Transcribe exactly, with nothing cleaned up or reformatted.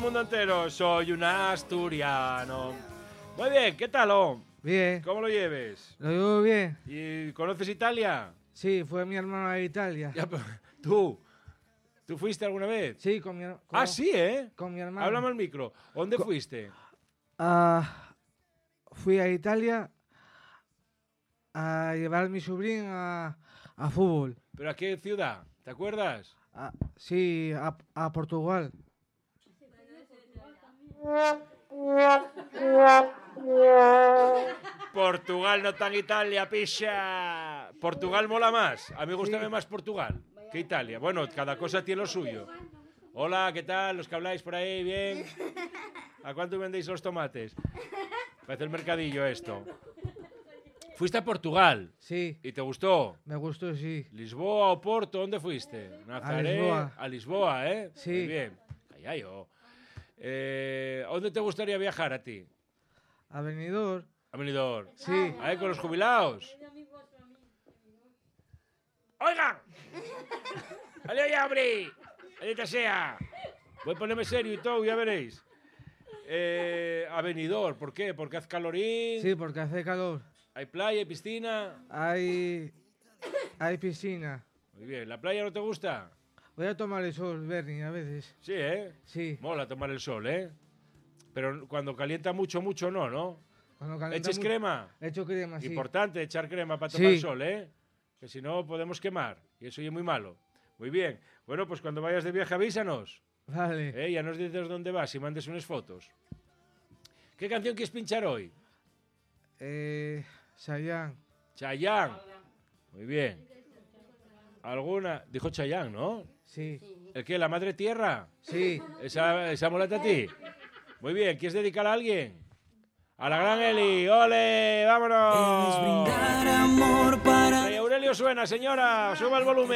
mundo entero. Soy un asturiano. Muy bien, ¿qué tal, oh? Bien. ¿Cómo lo lleves? Lo llevo bien. ¿Y conoces Italia? Sí, fue mi hermano a Italia. Ya, ¿Tú? ¿Tú fuiste alguna vez? Sí, con mi hermano. Ah, sí, ¿eh? Con mi hermano. Háblame al micro. ¿Dónde Co fuiste? Uh, fui a Italia a llevar a mi sobrino a, a fútbol. ¿Pero a qué ciudad? ¿Te acuerdas? A, sí, a, a Portugal. Portugal no tan Italia, picha. Portugal mola más. A mí me gusta Sí. más Portugal que Italia. Bueno, cada cosa tiene lo suyo. Hola, ¿qué tal? Los que habláis por ahí, bien. ¿A cuánto vendéis los tomates? Parece el mercadillo esto. ¿Fuiste a Portugal? Sí. ¿Y te gustó? Me gustó, sí. ¿Lisboa o Porto? ¿Dónde fuiste? Nazaré, Lisboa. A Lisboa, ¿eh? Sí. Muy bien. Calla yo. Eh, ¿a dónde te gustaría viajar a ti? A Benidorm. A Benidorm. Sí. Ahí con los jubilados. ¡Oigan! ¡Ale ya, hombre! ¡Maldita sea! Voy a ponerme serio y todo, ya veréis. Eh, a Benidorm, ¿por qué? ¿Porque hace calorín? Sí, porque hace calor. ¿Hay playa, hay piscina? Hay, hay piscina. Muy bien. ¿La playa no te gusta? Voy a tomar el sol, Bernie, a veces. Sí, ¿eh? Sí. Mola tomar el sol, ¿eh? Pero cuando calienta mucho, mucho no, ¿no? Cuando calienta ¿Eches mu- crema? Echo crema, sí. Importante echar crema para tomar Sí. el sol, ¿eh? Que si no podemos quemar. Y eso ya es muy malo. Muy bien. Bueno, pues cuando vayas de viaje avísanos. Vale. ¿Eh? Ya nos dices dónde vas y mandes unas fotos. ¿Qué canción quieres pinchar hoy? Eh, Chayanne. Chayanne. Muy bien. ¿Alguna? Dijo Chayanne, ¿no? Sí. ¿El qué? ¿La Madre Tierra? Sí. ¿Esa, esa molesta a ti? Muy bien. ¿Quieres dedicar a alguien? A la gran Eli. ¡Ole! ¡Vámonos! Amor para Rey Aurelio suena, señora. Suba el volumen.